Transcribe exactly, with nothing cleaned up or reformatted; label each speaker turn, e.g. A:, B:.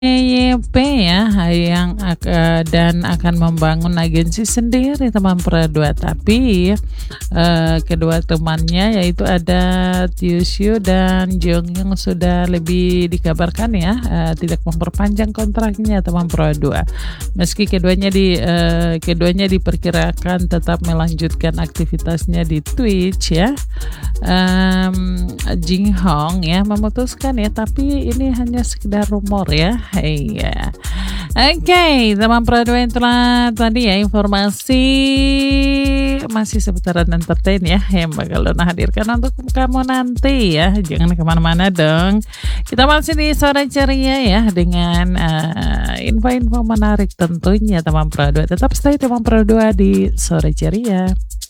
A: E Y P ya yang ak eee, dan akan membangun agensi sendiri teman Pro dua tapi, eee, kedua temannya yaitu ada Tyusoo dan Jonghyun sudah lebih dikabarkan ya, eee, tidak memperpanjang kontraknya teman Pro dua. Meski keduanya di eee, keduanya diperkirakan tetap melanjutkan aktivitasnya di Twitch ya, mmm, Jinhoong ya memutuskan ya tapi ini hanya sekedar rumor ya. Iya. Oke, teman Pro dua yang telah tadi ya informasi masih seputaran entertain ya yang bakal Dona hadirkan untuk kamu nanti ya. Jangan kemana-mana dong. Kita masih di Sore Ceria ya dengan uh, info-info menarik tentunya teman Pro dua. Tetap stay teman Pro dua di Sore Ceria.